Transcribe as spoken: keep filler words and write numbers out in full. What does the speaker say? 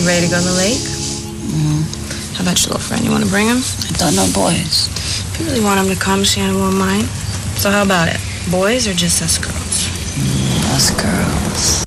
You ready to go to the lake? Mm-hmm. How about your little friend? You want to bring him? I don't know boys. If you really want him to come, Shannon won't mind. So how about it? Boys or just us girls? Mm, us girls.